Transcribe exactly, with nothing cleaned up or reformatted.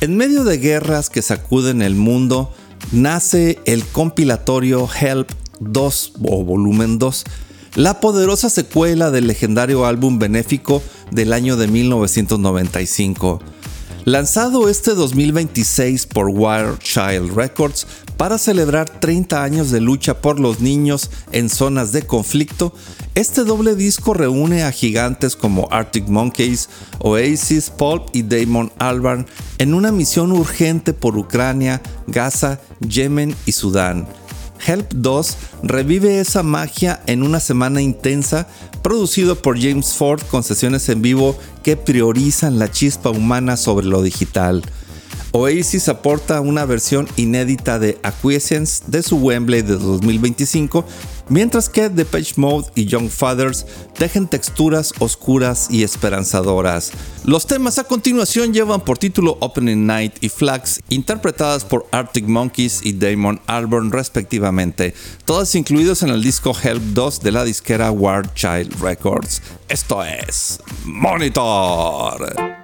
En medio de guerras que sacuden el mundo, nace el compilatorio Help dos o Volumen dos, la poderosa secuela del legendario álbum benéfico del año de mil novecientos noventa y cinco. Lanzado este dos mil veintiséis por Wild Child Records para celebrar treinta años de lucha por los niños en zonas de conflicto, este doble disco reúne a gigantes como Arctic Monkeys, Oasis, Pulp y Damon Albarn en una misión urgente por Ucrania, Gaza, Yemen y Sudán. Help dos revive esa magia en una semana intensa, producido por James Ford con sesiones en vivo que priorizan la chispa humana sobre lo digital. Oasis aporta una versión inédita de Acquiescence de su Wembley de dos mil veinticinco, mientras que Depeche Mode y Young Fathers dejan texturas oscuras y esperanzadoras. Los temas a continuación llevan por título Opening Night y Flags, interpretadas por Arctic Monkeys y Damon Albarn respectivamente, todas incluidos en el disco Help dos de la disquera Wild Child Records. Esto es Monitor.